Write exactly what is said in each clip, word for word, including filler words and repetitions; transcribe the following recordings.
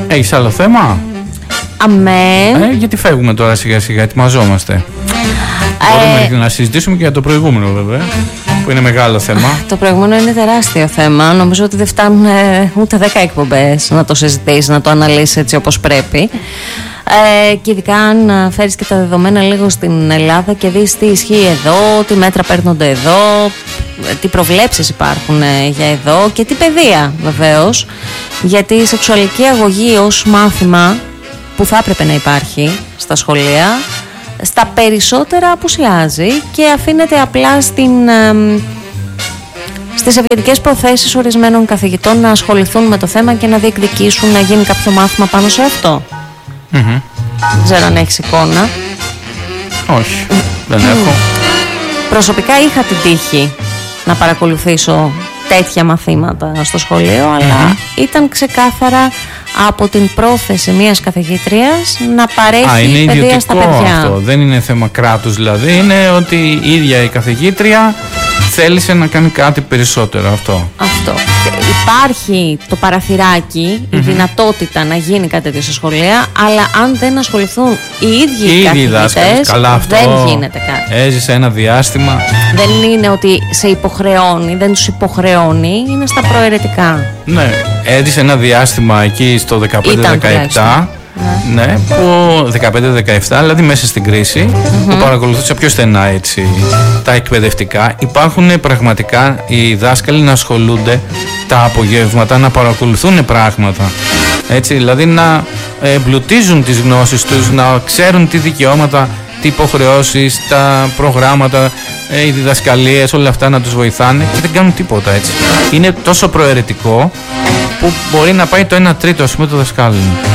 Έχεις άλλο θέμα? Αμέ. Ε, γιατί φεύγουμε τώρα σιγά σιγά, ετοιμαζόμαστε. Ε... Μπορούμε να συζητήσουμε και για το προηγούμενο βέβαια, που είναι μεγάλο θέμα. Το προηγούμενο είναι τεράστιο θέμα. Νομίζω ότι δεν φτάνουν ούτε δέκα εκπομπές να το συζητήσεις, να το αναλύσεις έτσι όπως πρέπει. Ε, και ειδικά αν φέρεις και τα δεδομένα λίγο στην Ελλάδα και δεις τι ισχύει εδώ, τι μέτρα παίρνονται εδώ, τι προβλέψεις υπάρχουν για εδώ και τι παιδεία βεβαίως. Γιατί η σεξουαλική αγωγή ως μάθημα που θα έπρεπε να υπάρχει στα σχολεία, στα περισσότερα απουσιάζει και αφήνεται απλά στην, ε, στις ευγενικές προθέσεις ορισμένων καθηγητών να ασχοληθούν με το θέμα και να διεκδικήσουν να γίνει κάποιο μάθημα πάνω σε αυτό. Mm-hmm. Δεν ξέρω αν έχεις εικόνα. Όχι, δεν έχω. Προσωπικά είχα την τύχη να παρακολουθήσω τέτοια μαθήματα στο σχολείο, αλλά mm-hmm. ήταν ξεκάθαρα από την πρόθεση μιας καθηγήτριας να παρέχει Α, παιδεία στα παιδιά. Αυτό. Δεν είναι θέμα κράτους δηλαδή, είναι ότι η ίδια η καθηγήτρια θέλησε να κάνει κάτι περισσότερο αυτό. Αυτό. Υπάρχει το παραθυράκι, mm-hmm. η δυνατότητα να γίνει κάτι τέτοιο στα σχολεία, αλλά αν δεν ασχοληθούν οι ίδιοι οι καθηγητές, δεν γίνεται κάτι. Έζησε ένα διάστημα. Δεν είναι ότι σε υποχρεώνει, δεν τους υποχρεώνει, είναι στα προαιρετικά. Ναι, έζησε ένα διάστημα εκεί στο δεκαπέντε δεκαεπτά. Ναι, ναι, που δεκαπέντε δεκαεπτά, δηλαδή μέσα στην κρίση, mm-hmm. που παρακολουθούσα πιο στενά έτσι τα εκπαιδευτικά. Υπάρχουν πραγματικά οι δάσκαλοι να ασχολούνται τα απογεύματα, να παρακολουθούν πράγματα. Έτσι, δηλαδή να εμπλουτίζουν τις γνώσεις τους, να ξέρουν τι δικαιώματα, τι υποχρεώσεις, τα προγράμματα, οι διδασκαλίες, όλα αυτά να τους βοηθάνε και δεν κάνουν τίποτα έτσι. Είναι τόσο προαιρετικό που μπορεί να πάει το ένα τρίτο ας πούμε το δασκάλου.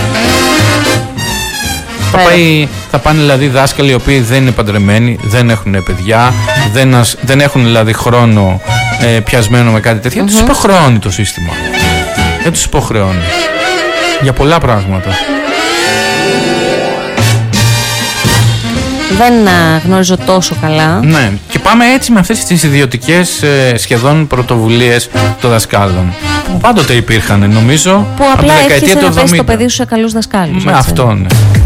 Θα, πάει, θα πάνε δηλαδή δάσκαλοι οι οποίοι δεν είναι παντρεμένοι, δεν έχουν παιδιά, δεν, ασ, δεν έχουν δηλαδή χρόνο ε, πιασμένο με κάτι τέτοιο. Mm-hmm. Δεν τους υποχρεώνει το σύστημα. Δεν τους υποχρεώνει. Για πολλά πράγματα. Δεν α, γνωρίζω τόσο καλά. Ναι, και πάμε έτσι με αυτές τις ιδιωτικές ε, σχεδόν πρωτοβουλίες των δασκάλων. Που πάντοτε υπήρχαν νομίζω. Που απλά έρχεσαι να πέσει το παιδί σου σε καλούς δασκάλους. Με αυτό, ναι.